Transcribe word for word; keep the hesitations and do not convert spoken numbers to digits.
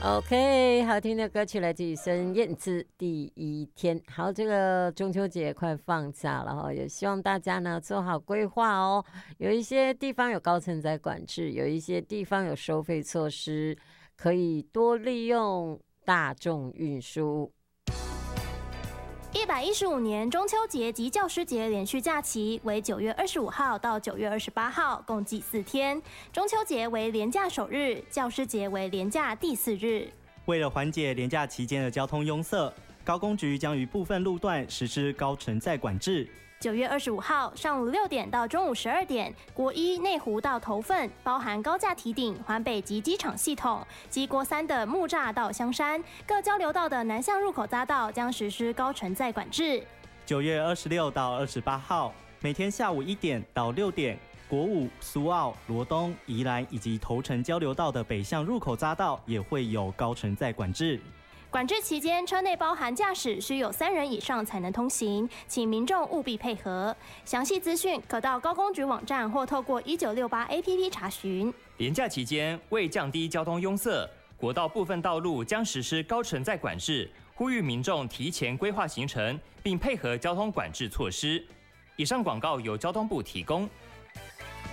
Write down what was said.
OK， 好听的歌曲来自于孙燕姿《第一天》。好，这个中秋节快放假了哈，也希望大家呢做好规划哦。有一些地方有高层在管制，有一些地方有收费措施，可以多利用大众运输。 一百一十五年中秋节及教师节连续假期为九月二十五号到九月二十八号，共计四天。中秋节为连假首日，教师节为连假第四日。 为了缓解连假期间的交通拥塞，高公局将于部分路段实施高承载管制。 九月二十五号上午六点到中午十二点，国一内湖到头份，包含高架堤顶、环北及机场系统及国三的木栅到香山各交流道的南向入口匝道将实施高承载管制。 九月二十六到二十八号，每天下午一点到六点，国五、苏澳、罗东、宜兰以及头城交流道的北向入口匝道也会有高承载管制。 管制期间，车内包含驾驶需有三人以上才能通行，请民众务必配合。详细资讯可到高公局网站或透过一九六八 A P P 查询。 连假期间，为降低交通拥塞，国道部分道路将实施高承载管制，呼吁民众提前规划行程，并配合交通管制措施。以上广告由交通部提供。